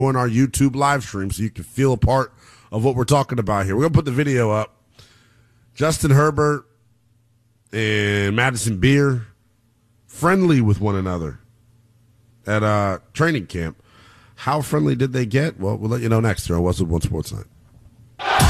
on our YouTube live stream so you can feel a part of what we're talking about here. We're going to put the video up. Justin Herbert and Madison Beer friendly with one another at training camp. How friendly did they get? Well, we'll let you know next here on Westwood One Sports Night.